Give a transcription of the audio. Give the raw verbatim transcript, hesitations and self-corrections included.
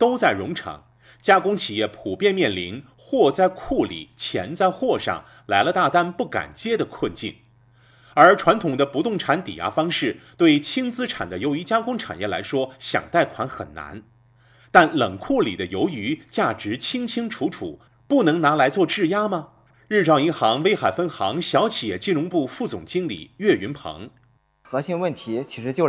都在融厂，加工企业普遍面临货在库里，钱在货上，来了大单不敢接的困境。而传统的不动产抵押方式对轻资产的鱿鱼加工产业来说，想贷款很难。但冷库里的鱿鱼价值清清楚楚，不能拿来做质押吗？日照银行威海分行小企业金融部副总经理岳云鹏： 核心问题其实就